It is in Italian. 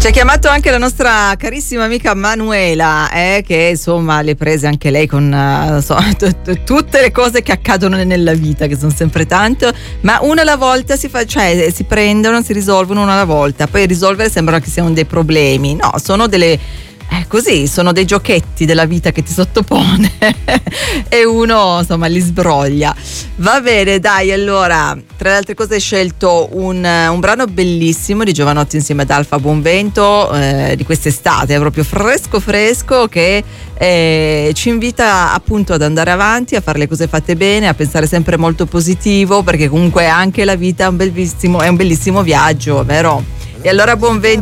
Ci ha chiamato anche la nostra carissima amica Manuela, che insomma le prese anche lei con tutte le cose che accadono nella vita, che sono sempre tanto, ma una alla volta si prendono, si risolvono una alla volta. Poi risolvere sembra che siano dei problemi, no, sono così, sono dei giochetti della vita che ti sottopone e uno insomma li sbroglia. Va bene, dai, allora tra le altre cose hai scelto un brano bellissimo di Jovanotti insieme ad Alfa Buonvento, di quest'estate, è proprio fresco che ci invita appunto ad andare avanti, a fare le cose fatte bene, a pensare sempre molto positivo, perché comunque anche la vita è un bellissimo viaggio, vero? E allora buon vento